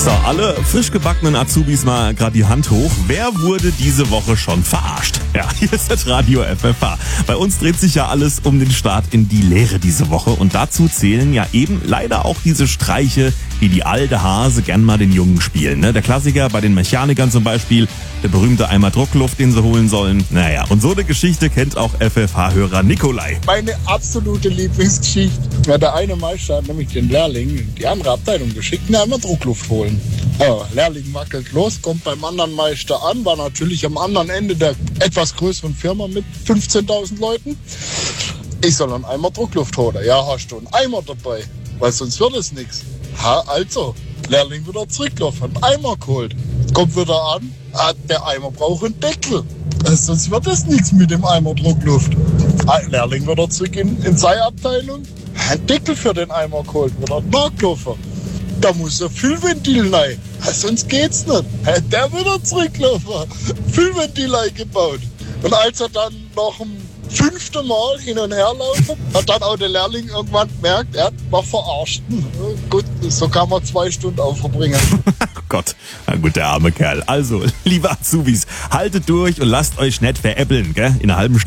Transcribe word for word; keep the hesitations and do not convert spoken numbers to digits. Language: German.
So, alle frisch gebackenen Azubis mal gerade die Hand hoch. Wer wurde diese Woche schon verarscht? Ja, hier ist das Radio F F H. Bei uns dreht sich ja alles um den Start in die Lehre diese Woche. Und dazu zählen ja eben leider auch diese Streiche, die die alte Hase gern mal den Jungen spielen. Ne? Der Klassiker bei den Mechanikern zum Beispiel, der berühmte Eimer Druckluft, den sie holen sollen. Naja, und so eine Geschichte kennt auch F F H-Hörer Nikolai. Meine absolute Lieblingsgeschichte. Ja, der eine Meister hat nämlich den Lehrling in die andere Abteilung geschickt, einen Eimer Druckluft holen. Ja, Lehrling wackelt los, kommt beim anderen Meister an, war natürlich am anderen Ende der etwas größeren Firma mit fünfzehntausend Leuten. Ich soll einen Eimer Druckluft holen. Ja, hast du einen Eimer dabei? Weil sonst wird es nichts. Ha, also, Lehrling wieder zurückgelaufen, hat einen Eimer geholt. Kommt wieder an, ah, der Eimer braucht einen Deckel. Sonst wird es nichts mit dem Eimer Druckluft. Lehrling wieder zurück in, in seine Abteilung, einen Deckel für den Eimer geholt, wieder nachgelaufen. Da muss ein Füllventil rein, sonst geht's nicht. Der wieder zurückgelaufen, Füllventil eingebaut. Und als er dann noch ein fünfte Mal hin und her laufen, hat dann auch der Lehrling irgendwann gemerkt, er war verarscht. Gut, so kann man zwei Stunden aufverbringen. Gott, na gut, der arme Kerl. Also, liebe Azubis, haltet durch und lasst euch nicht veräppeln, gell? In einer halben Stunde